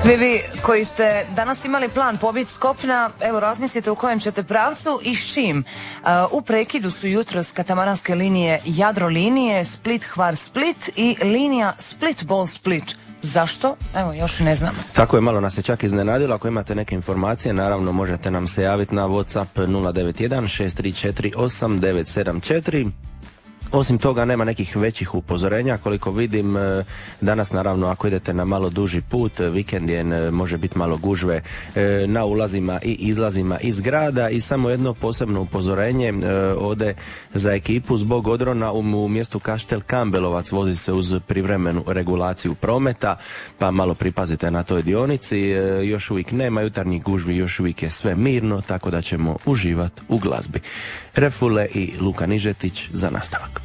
Svi vi koji ste danas imali plan pobjeći s kopna, evo razmislite u kojem ćete pravcu i s čim. U prekidu su jutros katamaranske linije Jadrolinije, Split-Hvar-Split i linija Split-Bol-Split. Zašto? Evo, još ne znam. Tako je, malo nas je čak iznenadilo. Ako imate neke informacije, naravno možete nam se javiti na WhatsApp 091 634 8974. Osim toga nema nekih većih upozorenja, koliko vidim danas naravno ako idete na malo duži put, vikend je, može biti malo gužve na ulazima i izlazima iz grada i samo jedno posebno upozorenje ode za ekipu zbog odrona u mjestu Kaštel Kambelovac, vozi se uz privremenu regulaciju prometa, pa malo pripazite na toj dionici, još uvijek nema jutarnjih gužvi, još uvijek je sve mirno, tako da ćemo uživati u glazbi. Refule i Luka Nižetić za nastavak.